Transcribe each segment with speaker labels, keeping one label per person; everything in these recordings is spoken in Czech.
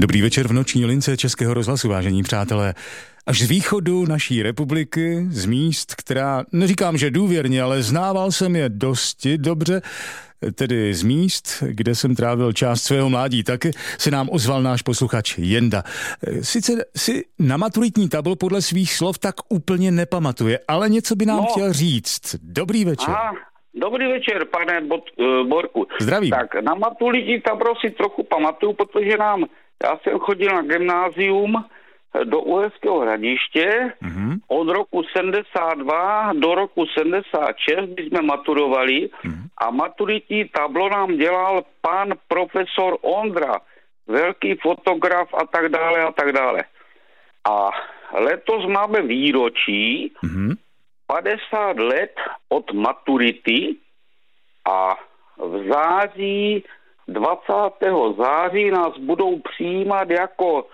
Speaker 1: Dobrý večer v noční lince Českého rozhlasu, vážení přátelé. Až z východu naší republiky, z míst, která, neříkám, že důvěrně, ale znával jsem je dosti dobře, tedy z míst, kde jsem trávil část svého mládí taky, se nám ozval náš posluchač Jenda. Sice si na maturitní tabul podle svých slov tak úplně nepamatuje, ale něco by nám chtěl říct. Dobrý večer.
Speaker 2: Aha. Dobrý večer, pane Borku.
Speaker 1: Zdravím.
Speaker 2: Tak na maturitní tabor si trochu pamatuju, protože já jsem chodil na gymnázium do Uherského Hradiště. Od roku 72 do roku 76, kdy jsme maturovali, a maturitní tablo nám dělal pan profesor Ondra, velký fotograf a tak dále a tak dále. A letos máme výročí 50 let od maturity a v září, 20. září nás budou přijímat jako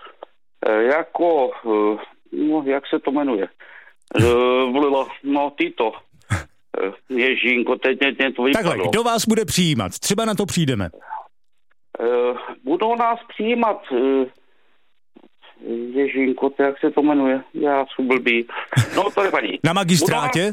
Speaker 2: jak se to jmenuje? Ježínko, teď to vypadlo.
Speaker 1: Takhle, kdo vás bude přijímat? Třeba na to přijdeme.
Speaker 2: Budou nás přijímat Ježínko, jak se to jmenuje? Já jsem blbý. No to nevadí.
Speaker 1: Na magistrátě?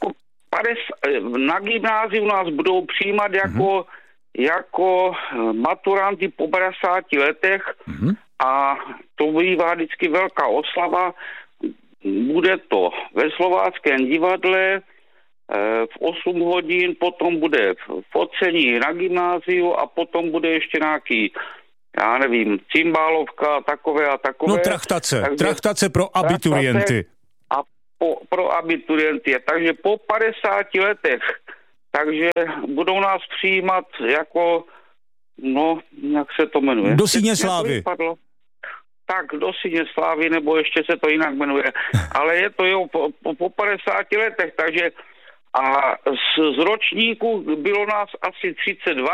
Speaker 2: Na gymnáziu nás budou přijímat jako maturanti po 50 letech a to bývá vždycky velká oslava. Bude to ve Slováckém divadle v 8 hodin, potom bude focení na gymnáziu a potom bude ještě nějaký, já nevím, cymbálovka, takové a takové.
Speaker 1: No trachtace pro abiturienty.
Speaker 2: A pro abiturienty. Takže po 50 letech, takže budou nás přijímat jako, jak se to jmenuje?
Speaker 1: Do Síně slávy.
Speaker 2: Tak, do Síně slávy, nebo ještě se to jinak jmenuje. Ale je to po 50 letech, takže a z ročníku bylo nás asi 32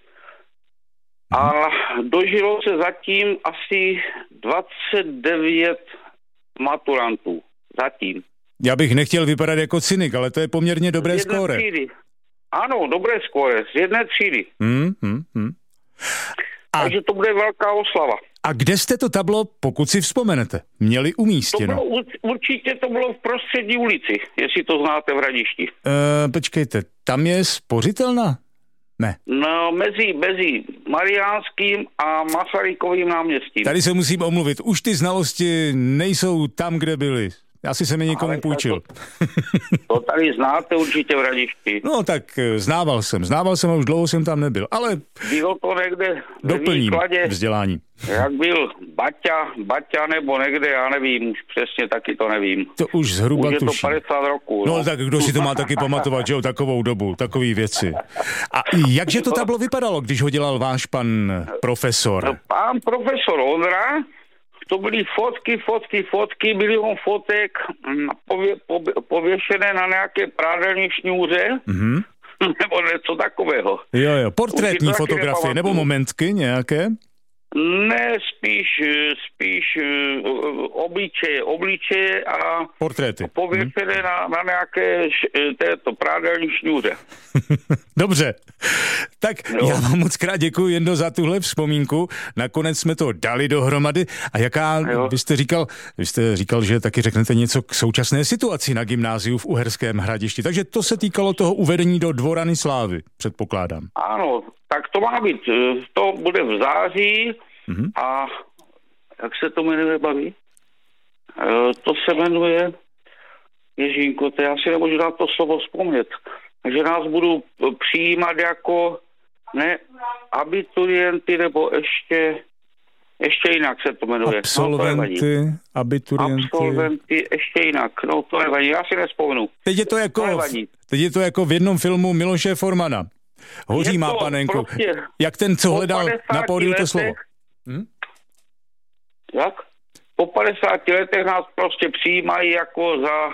Speaker 2: a dožilo se zatím asi 29 maturantů. Zatím.
Speaker 1: Já bych nechtěl vypadat jako cynik, ale to je poměrně dobré skóre.
Speaker 2: Ano, dobré skóre, z jedné třídy. Takže to bude velká oslava.
Speaker 1: A kde jste to tablo, pokud si vzpomenete, měli umístěno?
Speaker 2: Určitě to bylo v Prostřední ulici, jestli to znáte v Hradišti.
Speaker 1: Počkejte, tam je spořitelna? Ne.
Speaker 2: No, mezi Mariánským a Masarykovým náměstím.
Speaker 1: Tady se musím omluvit, už ty znalosti nejsou tam, kde byly. Asi jsem je někomu půjčil.
Speaker 2: To tady znáte určitě v Hradišti.
Speaker 1: No tak znával jsem a už dlouho jsem tam nebyl, ale
Speaker 2: bylo to někde
Speaker 1: doplním vzdělání.
Speaker 2: Jak byl Baťa nebo někde, já nevím, už přesně taky to nevím.
Speaker 1: To už zhruba
Speaker 2: tuším.
Speaker 1: Už
Speaker 2: je to 50 roků.
Speaker 1: No tak kdo si to má taky pamatovat, že jo, takovou dobu, takový věci. A jakže to tablo vypadalo, když ho dělal váš pan profesor?
Speaker 2: Pán profesor Ondra, to byly fotky, milion fotek pověšené na nějaké prádelní šňůře, nebo něco takového.
Speaker 1: Jo, portrétní fotografie, nebo momentky nějaké?
Speaker 2: Ne, spíš obličeje a
Speaker 1: portréty.
Speaker 2: Pověšené na nějaké této prádelní šňůře.
Speaker 1: Dobře, tak já vám moc krát děkuji, Jendo, za tuhle vzpomínku. Nakonec jsme to dali dohromady. A jaká, vy jste říkal, že taky řeknete něco k současné situaci na gymnáziu v Uherském Hradišti. Takže to se týkalo toho uvedení do Dvorany slávy, předpokládám.
Speaker 2: Ano, tak to má být. To bude v září a jak se to jmenuje, baví? To se jmenuje Ježínko, to já si nemůžu dát to slovo vzpomnět. Že nás budou přijímat jako abiturienty, nebo ještě jinak se to jmenuje. Absolventy, ještě jinak. No to nevadí, já si nespomenu.
Speaker 1: Teď je to jako v jednom filmu Miloše Formana. Hoří má panenku. Prostě jak ten, co hledal na pódiu to slovo.
Speaker 2: Jak? Po 50 letech nás prostě přijímají jako za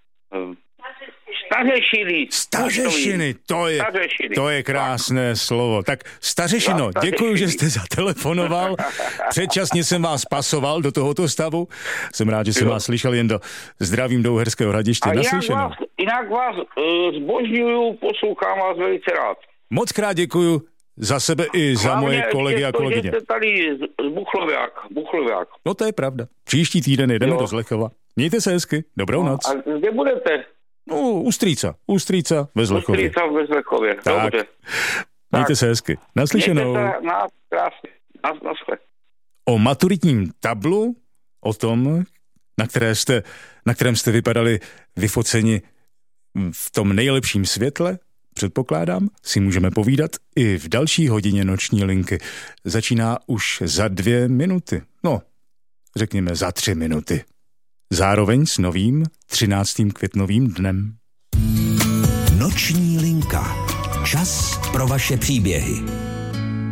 Speaker 2: stařešiny.
Speaker 1: To je krásné slovo. Tak stařešino, děkuji, že jste zatelefonoval. Předčasně jsem vás pasoval do tohoto stavu. Jsem rád, že jsem vás slyšel, Jendo. Zdravím do Uherského Hradiště.
Speaker 2: Jinak vás zbožňuju, poslouchám vás velice rád.
Speaker 1: Moc krát děkuju. Za sebe i za moje kolegy a kolegyně.
Speaker 2: Hlavně tady z Buchloviák.
Speaker 1: No to je pravda. Příští týden jdeme do Zlechova. Mějte se hezky, dobrou noc.
Speaker 2: A kde budete?
Speaker 1: No, u Strýca ve Zlechově.
Speaker 2: U Strýca ve Zlechově, dobře.
Speaker 1: Mějte se hezky. Naslyšenou.
Speaker 2: Mějte se krásně. Naschle.
Speaker 1: O maturitním tablu, o tom, na kterém jste vypadali vyfoceni v tom nejlepším světle, předpokládám, si můžeme povídat i v další hodině Noční linky. Začíná už za 2 minuty. No, řekněme za 3 minuty. Zároveň s novým 13. květnovým dnem.
Speaker 3: Noční linka. Čas pro vaše příběhy.